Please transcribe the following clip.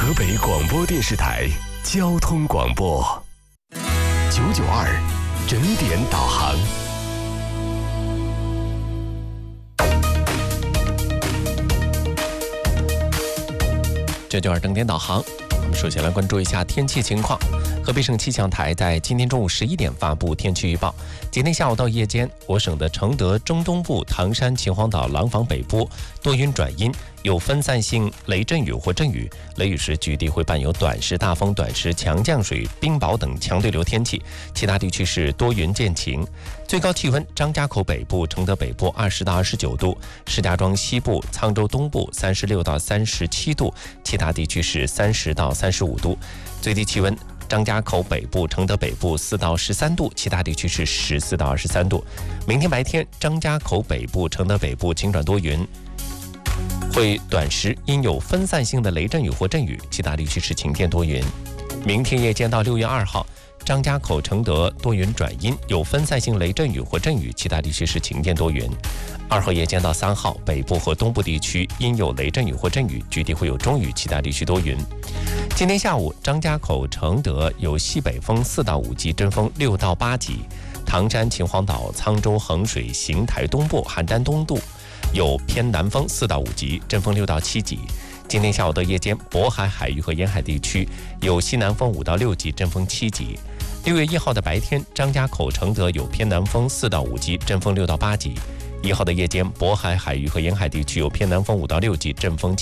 河北广播电视台交通广播992整点导航。 992整点导航，我们首先来关注一下天气情况。河北省气象台在今天中午11点发布天气预报。今天下午到夜间，我省的承德中东部、唐山、秦皇岛、廊坊北部多云转阴，有分散性雷阵雨或阵雨，雷雨时局地会伴有短时大风、短时强降水、冰雹等强对流天气，其他地区是多云见晴。最高气温：张家口北部、承德北部20到29度，石家庄西部、沧州东部36到37度，其他地区是30到35度。最低气温：张家口北部、承德北部4到13度，其他地区是14到23度。明天白天，张家口北部、承德北部晴转多云，会短时因有分散性的雷阵雨或阵雨，其他地区是晴天多云。明天夜间到6月2号，张家口、承德多云转阴，有分散性雷阵雨或阵雨，其他地区是晴天多云。2号夜间到3号，北部和东部地区因有雷阵雨或阵雨，局地会有中雨，其他地区多云。今天下午，张家口、承德有西北风4到5级，阵风6到8级；唐山、秦皇岛、沧州、衡水、邢台东部、邯郸东部有偏南风4到5级，阵风6到7级。今天下午到夜间，渤海海域和沿海地区有西南风5到6级，阵风7级。6月1号的白天，张家口、承德有偏南风4到5级，阵风6到8级。1号的夜间，渤海海域和沿海地区有偏南风5到6级，阵风7